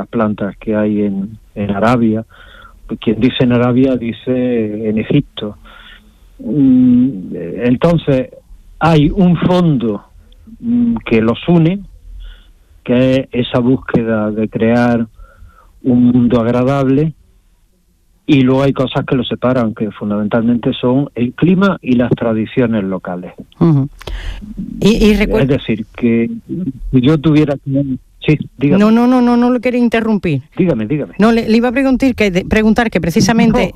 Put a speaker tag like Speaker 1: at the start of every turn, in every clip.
Speaker 1: plantas que hay en Arabia. Quien dice en Arabia dice en Egipto. Entonces hay un fondo que los une, que es esa búsqueda de crear un mundo agradable, y luego hay cosas que los separan, que fundamentalmente son el clima y las tradiciones locales.
Speaker 2: Uh-huh.
Speaker 1: Es decir, que si yo tuviera... Sí, dígame.
Speaker 2: No lo quería interrumpir.
Speaker 1: Dígame.
Speaker 2: No, le iba a preguntar que precisamente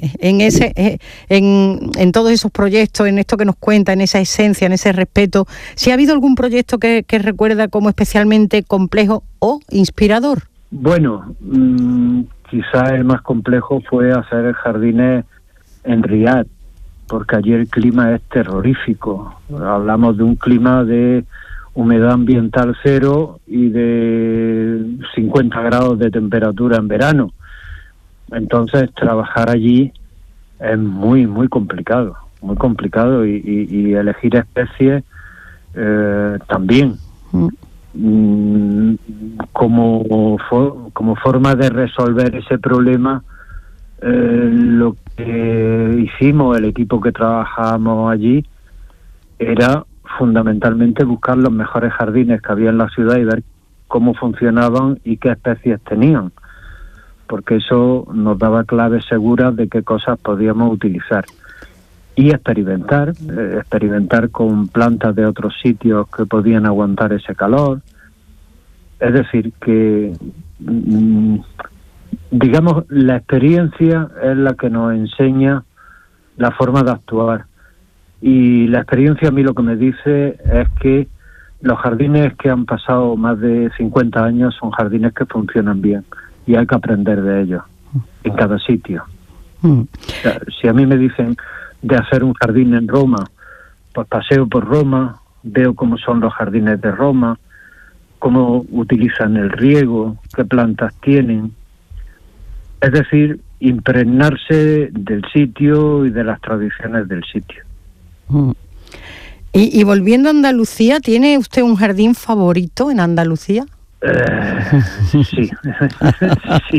Speaker 2: en todos esos proyectos, en esto que nos cuenta, en esa esencia, en ese respeto, si ha habido algún proyecto que recuerda como especialmente complejo o inspirador.
Speaker 1: Bueno, quizás el más complejo fue hacer jardines en Riad, porque allí el clima es terrorífico. Hablamos de un clima de humedad ambiental cero y de 50 grados de temperatura en verano. Entonces trabajar allí es muy complicado, y elegir especies también como forma de resolver ese problema. Lo que hicimos, el equipo que trabajamos allí, era fundamentalmente buscar los mejores jardines que había en la ciudad y ver cómo funcionaban y qué especies tenían, porque eso nos daba claves seguras de qué cosas podíamos utilizar, y experimentar con plantas de otros sitios que podían aguantar ese calor. Es decir, que digamos, la experiencia es la que nos enseña la forma de actuar. Y la experiencia a mí lo que me dice es que los jardines que han pasado más de 50 años son jardines que funcionan bien, y hay que aprender de ellos en cada sitio. O sea, si a mí me dicen de hacer un jardín en Roma, pues paseo por Roma, veo cómo son los jardines de Roma, cómo utilizan el riego, qué plantas tienen. Es decir, impregnarse del sitio y de las tradiciones del sitio.
Speaker 2: Y volviendo a Andalucía, ¿tiene usted un jardín favorito en Andalucía?
Speaker 1: Sí. Sí.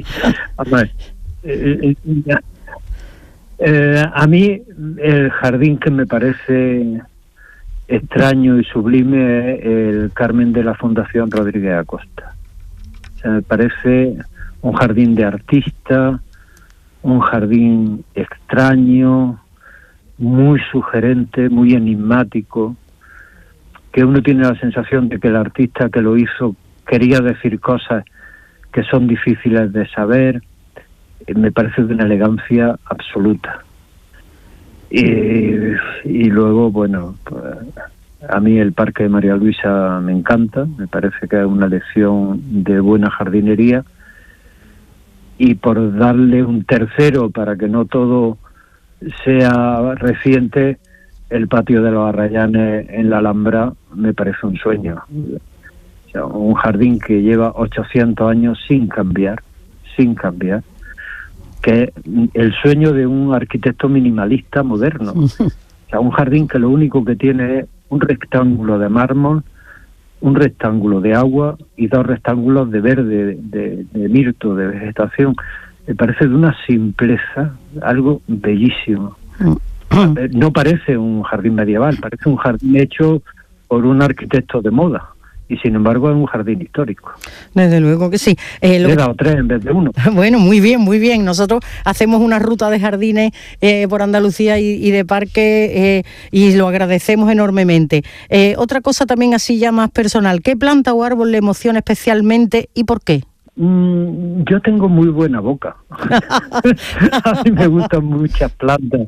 Speaker 1: A mí el jardín que me parece extraño y sublime es el Carmen de la Fundación Rodríguez Acosta. O sea, me parece un jardín de artista, un jardín extraño, muy sugerente, muy enigmático, que uno tiene la sensación de que el artista que lo hizo quería decir cosas que son difíciles de saber. Me parece de una elegancia absoluta. Y luego, bueno, pues, a mí el Parque de María Luisa me encanta, me parece que es una lección de buena jardinería. Y por darle un tercero, para que no todo sea reciente, el patio de los Arrayanes en la Alhambra me parece un sueño. O sea, un jardín que lleva 800 años sin cambiar, que es el sueño de un arquitecto minimalista moderno. O sea, un jardín que lo único que tiene es un rectángulo de mármol, un rectángulo de agua y 2 rectángulos de verde, de mirto, de vegetación. Me parece de una simpleza, algo bellísimo. No parece un jardín medieval, parece un jardín hecho por un arquitecto de moda, y sin embargo es un jardín histórico.
Speaker 2: Desde luego que sí.
Speaker 1: Le he dado 3 en vez de 1.
Speaker 2: Bueno, muy bien. Nosotros hacemos una ruta de jardines por Andalucía y de parque, y lo agradecemos enormemente. Otra cosa también así ya más personal, ¿qué planta o árbol le emociona especialmente y por qué?
Speaker 1: Yo tengo muy buena boca. A mí me gustan muchas plantas.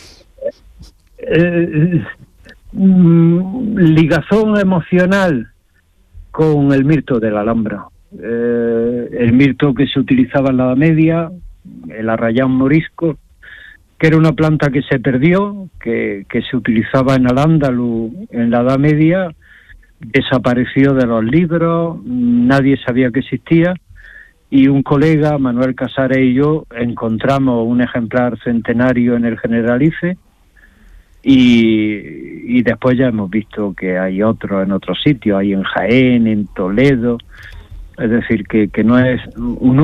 Speaker 1: Ligazón emocional con el mirto de la Alhambra. El mirto que se utilizaba en la Edad Media, el arrayán morisco, que era una planta que se perdió, que se utilizaba en Al-Ándalus en la Edad Media, desapareció de los libros, nadie sabía que existía, y un colega, Manuel Casares, y yo encontramos un ejemplar centenario en el Generalife, y después ya hemos visto que hay otros en otros sitios, hay en Jaén, en Toledo. Es decir, que no es un